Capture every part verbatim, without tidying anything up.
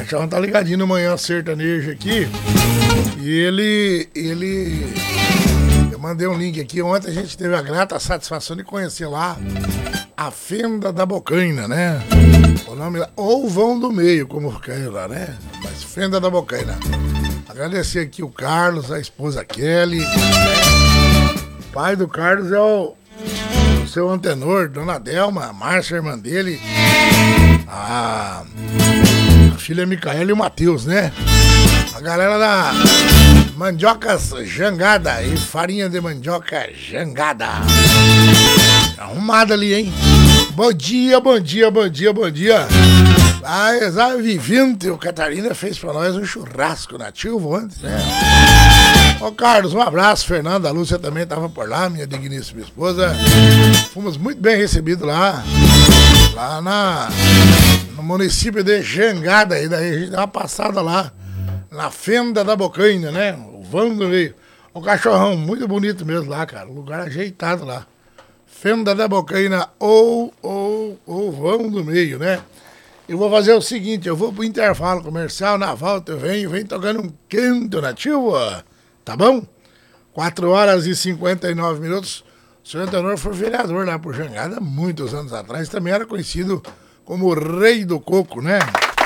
cachorrão tá ligadinho no Manhã Sertanejo aqui. E ele, ele... Eu mandei um link aqui. Ontem a gente teve a grata satisfação de conhecer lá a Fenda da Bocaina, né? O nome lá, ou Vão do Meio, como quer lá, né? Mas Fenda da Bocaina. Agradecer aqui o Carlos, a esposa Kelly. O pai do Carlos é o, o seu antenor, Dona Delma, a Márcia, irmã dele. A, a filha Micaela e o Matheus, né? A galera da Mandiocas Jangada e farinha de mandioca jangada. Arrumada ali, hein? Bom dia, bom dia, bom dia, bom dia. A Exame Vivinte, o Catarina fez pra nós um churrasco nativo ontem, né? Ô Carlos, um abraço. Fernanda, a Lúcia também estava por lá, minha digníssima esposa. Fomos muito bem recebidos lá, lá na, no município de Jangada. E daí a gente deu uma passada lá, na Fenda da Bocaina, né? O Vão do Meio. O cachorrão, muito bonito mesmo lá, cara. Lugar ajeitado lá. Fenda da Bocaina ou, ou, ou Vão do Meio, né? Eu vou fazer o seguinte, eu vou pro intervalo comercial, na volta eu venho, venho tocando um canto nativo, tá bom? quatro horas e cinquenta e nove minutos. O senhor Antenor foi vereador lá por Jangada, muitos anos atrás, também era conhecido como o Rei do Coco, né?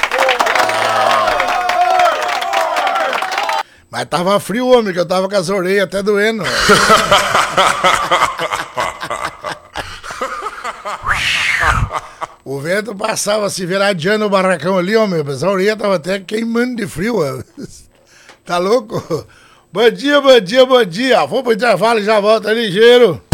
Mas tava frio, homem, que eu tava com as orelhas até doendo. O vento passava se viradeando o barracão ali, homem. A orelha tava até queimando de frio. Ó. Tá louco? Bom dia, bom dia, bom dia. Vamos pro intervalo e já volta ligeiro.